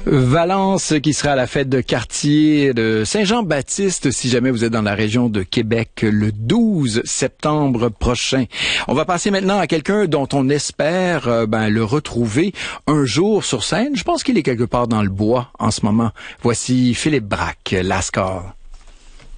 Valence qui sera à la fête de quartier de Saint-Jean-Baptiste si jamais vous êtes dans la région de Québec le 12 septembre prochain. On va passer maintenant à quelqu'un dont on espère le retrouver un jour sur scène. Je pense qu'il est quelque part dans le bois en ce moment. Voici Philippe Braque, Lascar.